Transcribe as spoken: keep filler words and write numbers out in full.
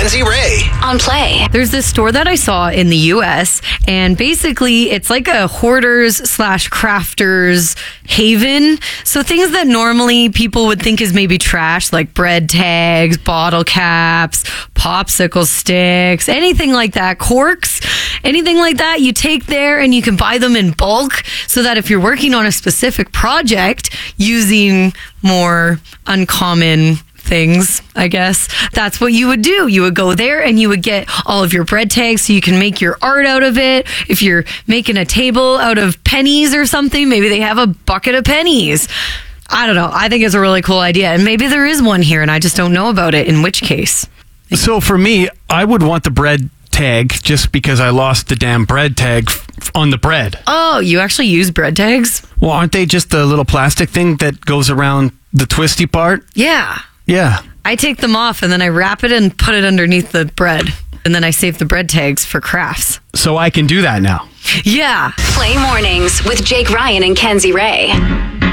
Kenzie Ray on Play. There's this store that I saw in the U S, and basically it's like a hoarders slash crafters haven. So things that normally people would think is maybe trash, like bread tags, bottle caps, popsicle sticks, anything like that, corks, anything like that, you take there and you can buy them in bulk so that if you're working on a specific project using more uncommon things, I guess, that's what you would do. You would go there and you would get all of your bread tags so you can make your art out of it. If you're making a table out of pennies or something, maybe they have a bucket of pennies. I don't know. I think it's a really cool idea. And maybe there is one here and I just don't know about it, in which case. So for me, I would want the bread tag just because I lost the damn bread tag f- on the bread. Oh, you actually use bread tags? Well, aren't they just the little plastic thing that goes around the twisty part? Yeah. Yeah. I take them off and then I wrap it and put it underneath the bread. And then I save the bread tags for crafts. So I can do that now. Yeah. Play Mornings with Jake Ryan and Kenzie Ray.